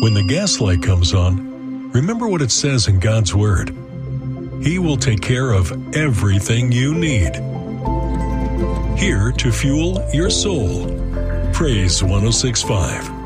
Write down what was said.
When the gas light comes on, remember what it says in God's Word. He will take care of everything you need. Here to fuel your soul. Praise 106.5.